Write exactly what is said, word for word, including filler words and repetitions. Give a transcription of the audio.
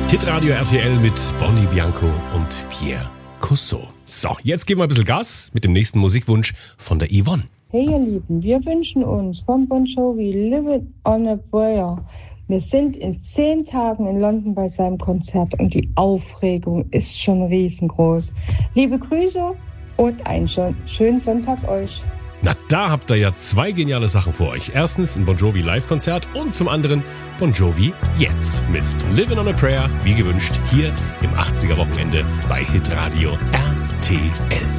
Hitradio R T L mit Bonnie Bianco und Pierre Cousseau. So, jetzt geben wir ein bisschen Gas mit dem nächsten Musikwunsch von der Yvonne. Hey ihr Lieben, wir wünschen uns von Bon Jovi Living on a Prayer. Wir sind in zehn Tagen in London bei seinem Konzert und die Aufregung ist schon riesengroß. Liebe Grüße und einen schönen Sonntag euch. Na, da habt ihr ja zwei geniale Sachen vor euch. Erstens ein Bon Jovi Live-Konzert und zum anderen Bon Jovi jetzt mit Living on a Prayer, wie gewünscht, hier im achtziger Wochenende bei Hitradio R T L.